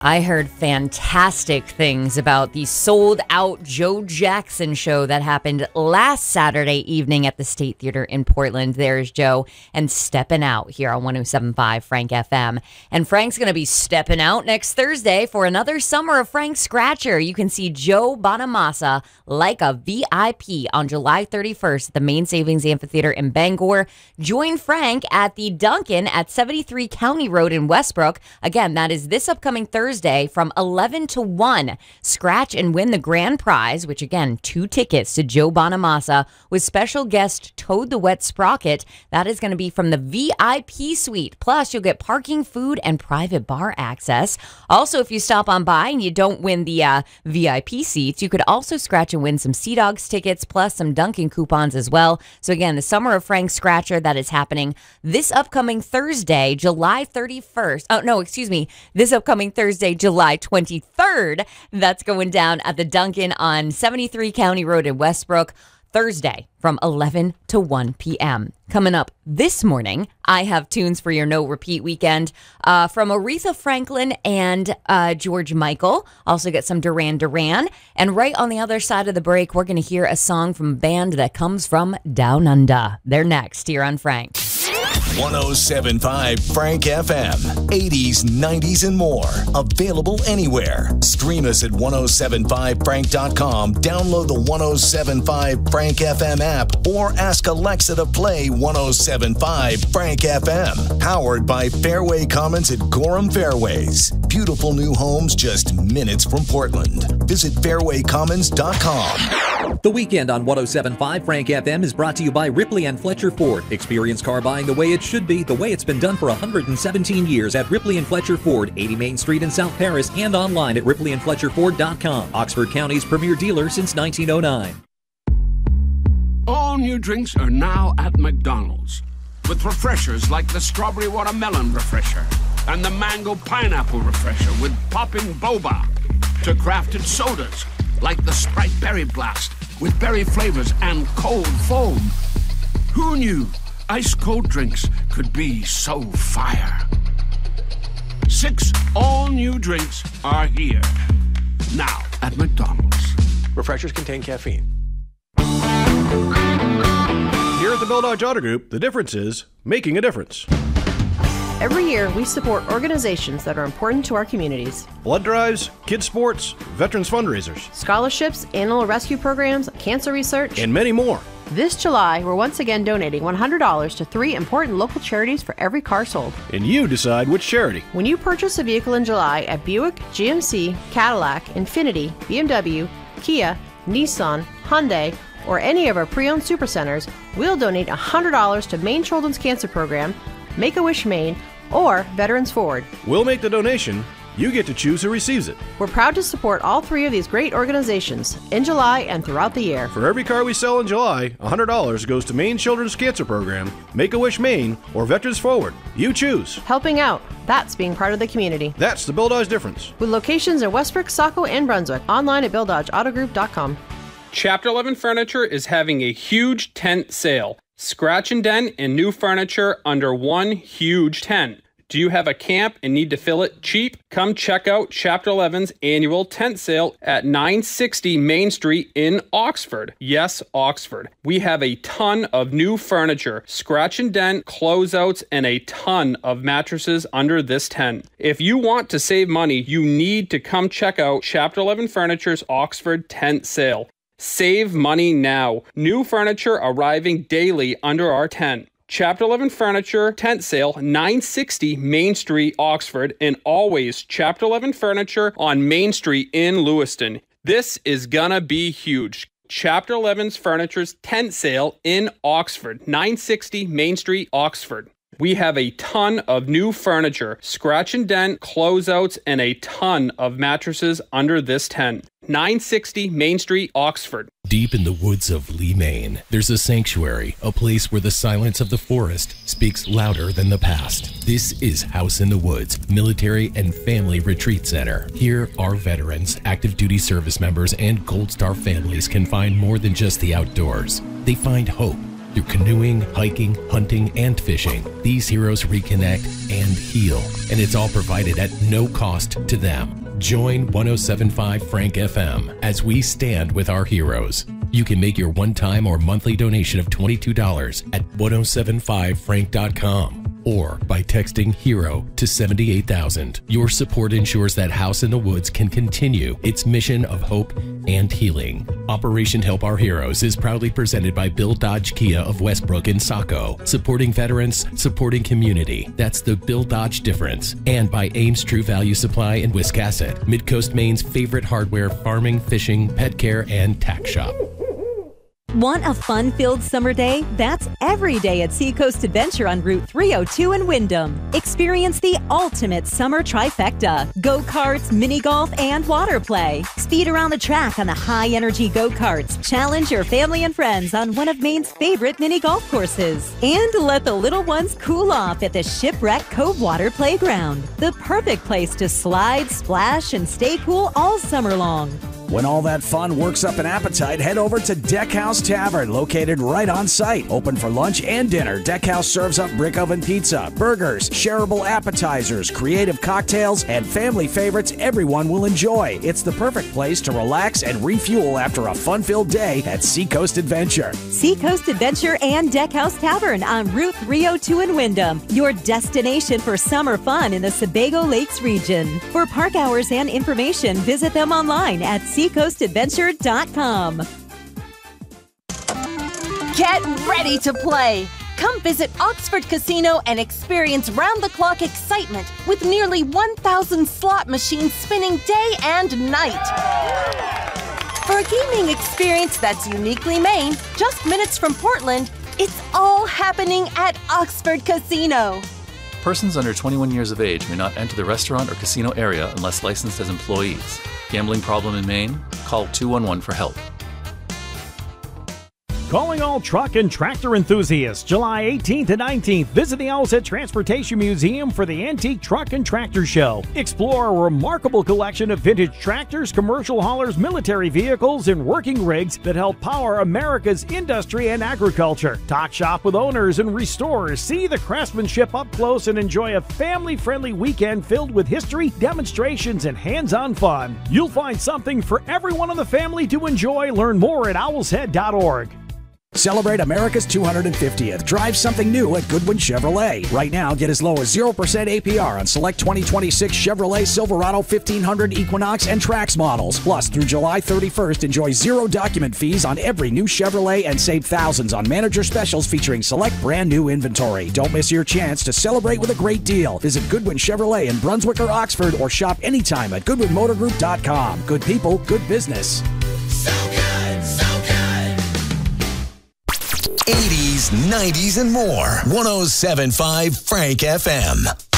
I heard fantastic things about the sold-out Joe Jackson show that happened last Saturday evening at the State Theater in Portland. There's Joe and Steppin' Out here on 107.5 Frank FM. And Frank's going to be stepping out next Thursday for another Summer of Frank Scratcher. You can see Joe Bonamassa like a VIP on July 31st at the Main Savings Amphitheater in Bangor. Join Frank at the Dunkin' at 73 County Road in Westbrook. Again, that is this upcoming Thursday from 11 to 1. Scratch and win the grand prize, which again, 2 tickets to Joe Bonamassa with special guest Toad the Wet Sprocket. That is going to be from the VIP suite. Plus, you'll get parking, food, and private bar access. Also, if you stop on by and you don't win the VIP seats, you could also scratch and win some Sea Dogs tickets plus some Dunkin' coupons as well. So again, the Summer of Frank Scratcher that is happening this upcoming Thursday, July 31st. This upcoming Thursday, July 23rd. That's going down at the Dunkin' on 73 County Road in Westbrook. Thursday from 11 to 1 p.m. Coming up this morning, I have tunes for your no repeat weekend from Aretha Franklin and George Michael. Also get some Duran Duran. And right on the other side of the break, we're going to hear a song from a band that comes from Down Under. They're next here on Frank. 107.5 Frank FM. 80s, 90s, and more. Available anywhere. Stream us at 1075frank.com. Download the 107.5 Frank FM app or ask Alexa to play 107.5 Frank FM. Powered by Fairway Commons at Gorham Fairways. Beautiful new homes just minutes from Portland. Visit fairwaycommons.com. The weekend on 107.5 Frank FM is brought to you by Ripley and Fletcher Ford. Experience car buying the way it should be, the way it's been done for 117 years at Ripley and Fletcher Ford, 80 Main Street in South Paris, and online at ripleyandfletcherford.com. Oxford County's premier dealer since 1909. All new drinks are now at McDonald's, with refreshers like the Strawberry Watermelon Refresher and the Mango Pineapple Refresher with popping boba, to crafted sodas like the Sprite Berry Blast with berry flavors and cold foam. Who knew ice-cold drinks could be so fire? 6 all-new drinks are here, now at McDonald's. Refreshers contain caffeine. Here at the Bell Dodge Auto Group, the difference is making a difference. Every year, we support organizations that are important to our communities. Blood drives, kids sports, veterans fundraisers, Scholarships, animal rescue programs, cancer research, and many more. This July, we're once again donating $100 to 3 important local charities for every car sold. And you decide which charity. When you purchase a vehicle in July at Buick, GMC, Cadillac, Infiniti, BMW, Kia, Nissan, Hyundai, or any of our pre-owned supercenters, we'll donate $100 to Maine Children's Cancer Program, Make-A-Wish Maine, or Veterans Forward. We'll make the donation. You get to choose who receives it. We're proud to support all 3 of these great organizations in July and throughout the year. For every car we sell in July, $100 goes to Maine Children's Cancer Program, Make-A-Wish Maine, or Veterans Forward. You choose. Helping out. That's being part of the community. That's the Bill Dodge difference. With locations in Westbrook, Saco, and Brunswick. Online at BillDodgeAutoGroup.com. Chapter 11 Furniture is having a huge tent sale. Scratch and dent and new furniture under one huge tent. Do you have a camp and need to fill it cheap? Come check out Chapter 11's annual tent sale at 960 Main Street in Oxford. Yes, Oxford. We have a ton of new furniture, scratch and dent, closeouts, and a ton of mattresses under this tent. If you want to save money, you need to come check out Chapter 11 Furniture's Oxford tent sale. Save money now. New furniture arriving daily under our tent. Chapter 11 Furniture Tent Sale, 960 Main Street, Oxford, and always Chapter 11 Furniture on Main Street in Lewiston. This is gonna be huge. Chapter 11's Furniture's Tent Sale in Oxford, 960 Main Street, Oxford. We have a ton of new furniture, scratch and dent, closeouts, and a ton of mattresses under this tent. 960 Main Street, Oxford. Deep in the woods of Lee, Maine, there's a sanctuary, a place where the silence of the forest speaks louder than the past. This is House in the Woods Military and Family Retreat Center. Here, our veterans, active duty service members, and Gold Star families can find more than just the outdoors. They find hope, Through canoeing, hiking, hunting, and fishing, these heroes reconnect and heal, and it's all provided at no cost to them. Join 107.5 Frank FM as we stand with our heroes. You can make your one-time or monthly donation of $22 at 1075frank.com or by texting HERO to 78,000. Your support ensures that House in the Woods can continue its mission of hope and healing. Operation Help Our Heroes is proudly presented by Bill Dodge Kia of Westbrook and Saco, supporting veterans, supporting community. That's the Bill Dodge difference. And by Ames True Value Supply in Wiscasset, Midcoast Maine's favorite hardware, farming, fishing, pet care, and tack shop. Want a fun-filled summer day? That's every day at Seacoast Adventure on Route 302 in Windham. Experience the ultimate summer trifecta: go-karts, mini-golf, and water play. Speed around the track on the high-energy go-karts. Challenge your family and friends on one of Maine's favorite mini-golf courses. And let the little ones cool off at the Shipwreck Cove Water Playground. The perfect place to slide, splash, and stay cool all summer long. When all that fun works up an appetite, head over to Deckhouse Tavern, located right on site. Open for lunch and dinner, Deckhouse serves up brick oven pizza, burgers, shareable appetizers, creative cocktails, and family favorites everyone will enjoy. It's the perfect place to relax and refuel after a fun-filled day at Seacoast Adventure. Seacoast Adventure and Deckhouse Tavern on Route 302 in Windham, your destination for summer fun in the Sebago Lakes region. For park hours and information, visit them online at SeacoastAdventure.com. Get ready to play! Come visit Oxford Casino and experience round-the-clock excitement with nearly 1,000 slot machines spinning day and night. For a gaming experience that's uniquely Maine, just minutes from Portland, it's all happening at Oxford Casino. Persons under 21 years of age may not enter the restaurant or casino area unless licensed as employees. Gambling problem in Maine? Call 211 for help. Calling all truck and tractor enthusiasts, July 18th and 19th, visit the Owlshead Transportation Museum for the Antique Truck and Tractor Show. Explore a remarkable collection of vintage tractors, commercial haulers, military vehicles, and working rigs that help power America's industry and agriculture. Talk shop with owners and restorers, see the craftsmanship up close, and enjoy a family-friendly weekend filled with history, demonstrations, and hands-on fun. You'll find something for everyone in the family to enjoy. Learn more at owlshead.org. Celebrate America's 250th. Drive something new at Goodwin Chevrolet. Right now, get as low as 0% APR on select 2026 Chevrolet Silverado 1500 Equinox and Trax models. Plus, through July 31st, enjoy zero document fees on every new Chevrolet and save thousands on manager specials featuring select brand new inventory. Don't miss your chance to celebrate with a great deal. Visit Goodwin Chevrolet in Brunswick or Oxford or shop anytime at GoodwinMotorGroup.com. Good people, good business. So good, so good. 80s, 90s, and more. 107.5 Frank FM.